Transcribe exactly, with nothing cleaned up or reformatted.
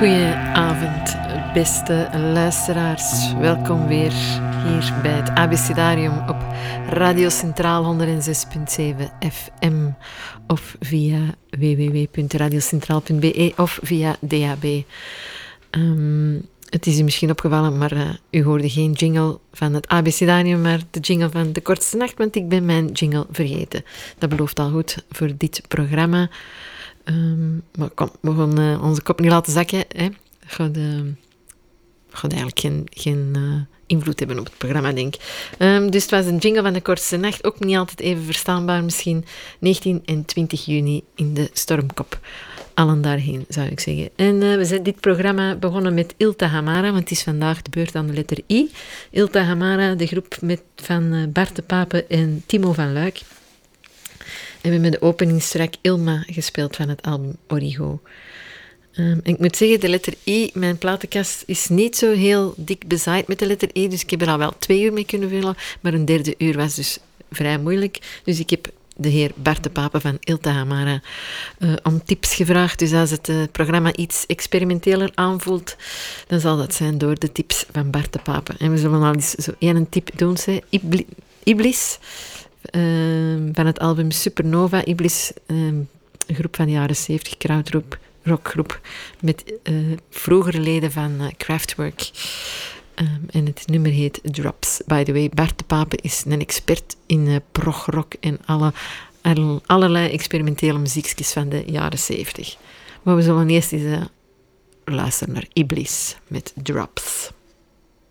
Goedenavond, beste luisteraars. Welkom weer hier bij het Abecedarium op Radio Centraal honderd zes punt zeven F M of via w w w punt radiocentraal punt b e of via D A B. Um, het is u misschien opgevallen, maar uh, u hoorde geen jingle van het Abecedarium, maar de jingle van De Kortste Nacht, want ik ben mijn jingle vergeten. Dat belooft al goed voor dit programma. Um, maar kom, we gaan uh, onze kop niet laten zakken. Hè. Dat gaat, uh, gaat eigenlijk geen, geen uh, invloed hebben op het programma, denk ik. Um, dus het was een jingle van De Kortste Nacht. Ook niet altijd even verstaanbaar misschien. negentien en twintig juni in de Stormkop. Allen daarheen, zou ik zeggen. En uh, we zijn dit programma begonnen met Ilta Hamara, want het is vandaag de beurt aan de letter I. Ilta Hamara, de groep met, van uh, Bart de Pape en Timo van Luik. En we hebben de openingstrack Ilma gespeeld van het album Origo. Um, en ik moet zeggen, de letter I, mijn platenkast is niet zo heel dik bezaaid met de letter I, dus ik heb er al wel twee uur mee kunnen vullen, maar een derde uur was dus vrij moeilijk. Dus ik heb de heer Bart de Pape van Ilta Hamara uh, om tips gevraagd. Dus als het uh, programma iets experimenteler aanvoelt, dan zal dat zijn door de tips van Bart de Pape. En we zullen al eens zo één tip doen, ze. Ibli- Iblis. Uh, van het album Supernova. Iblis, uh, een groep van de jaren zeventig, krautrock, rockgroep, met uh, vroegere leden van uh, Kraftwerk. Um, en het nummer heet Drops. By the way, Bart de Pape is een expert in uh, progrock en alle, alle, allerlei experimentele muziekjes van de jaren zeventig. Maar we zullen eerst eens uh, luisteren naar Iblis met Drops.